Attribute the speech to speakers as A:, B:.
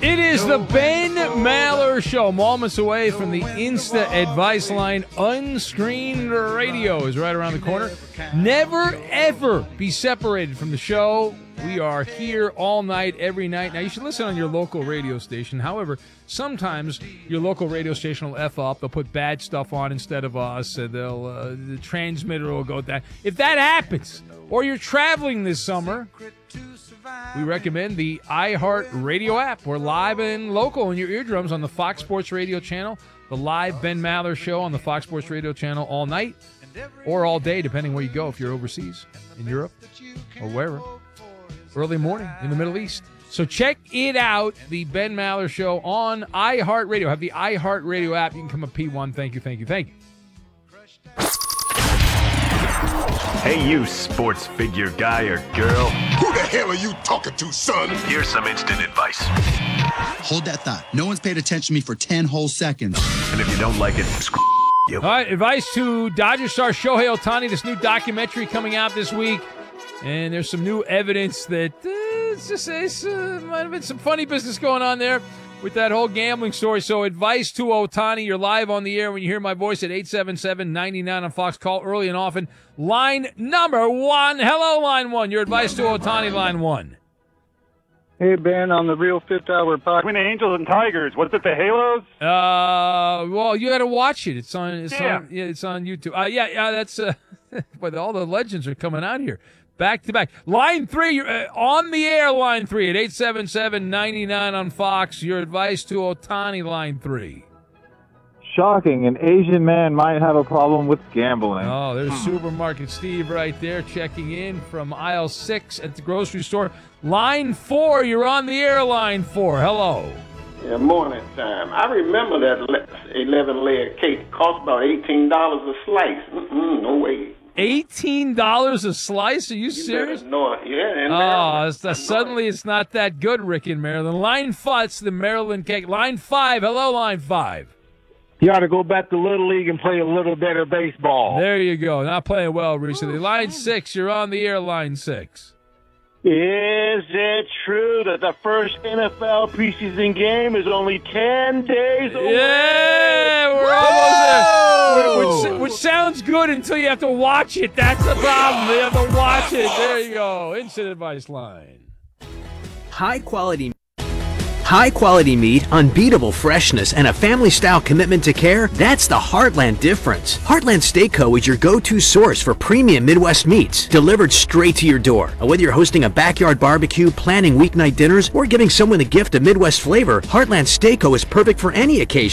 A: It is the Ben Maller Show. Moments away from the Insta Advice Line. Unscreened radio is right around the corner. Never, ever be separated from the show. We are here all night, every night. Now, you should listen on your local radio station. However, sometimes your local radio station will F up. They'll put bad stuff on instead of us. And the transmitter will go down. If that happens, or you're traveling this summer, we recommend the iHeart Radio app. We're live and local in your eardrums on the Fox Sports Radio channel, the live Ben Maller Show on the Fox Sports Radio channel all night or all day, depending where you go, if you're overseas, in Europe or wherever. Early morning in the Middle East. So check it out, the Ben Maller Show on iHeart Radio. Have the iHeart Radio app. You can come up P1. Thank you, thank you, thank you.
B: Hey, you sports figure guy or girl.
C: Who the hell are you talking to, son?
B: Here's some instant advice.
D: Hold that thought. No one's paid attention to me for 10 whole seconds.
B: And if you don't like it, screw you.
A: All right, advice to Dodger star Shohei Ohtani, this new documentary coming out this week. And there's some new evidence that might have been some funny business going on there with that whole gambling story. So advice to Ohtani. You're live on the air when you hear my voice at 877-99 on Fox. Call early and often. Line number one. Hello, line one. Your advice to Ohtani, line one.
E: Hey, Ben, on the Real Fifth Hour podcast.
F: Between the Angels and Tigers. What's it, the Halos?
A: Well, you got to watch it. It's on YouTube. That's but all the legends are coming out here. Back to back. Line three, you're on the air, line three at 877-99 on Fox. Your advice to Ohtani, line three.
E: Shocking. An Asian man might have a problem with gambling.
A: Oh, there's Supermarket Steve right there checking in from aisle 6 at the grocery store. Line 4, you're on the air, line 4. Hello.
G: Yeah, morning time. I remember that 11-layer cake cost about $18 a slice. No way.
A: $18 a slice? Are you serious? Suddenly it's not that good, Rick in Maryland. Line 5, it's the Maryland cake. Line 5, hello, line 5.
E: You ought to go back to Little League and play a little better baseball.
A: There you go. Not playing well recently. Line 6, you're on the air, line 6.
E: Is it true that the first NFL preseason game is only 10 days away?
A: Yeah, we're almost there. Which sounds good until you have to watch it. That's the problem. You have to watch it. There you go. Instant advice line.
H: High quality meat, unbeatable freshness, and a family-style commitment to care, that's the Heartland difference. Heartland Steak Co. is your go-to source for premium Midwest meats, delivered straight to your door. Whether you're hosting a backyard barbecue, planning weeknight dinners, or giving someone a gift of Midwest flavor, Heartland Steak Co. is perfect for any occasion.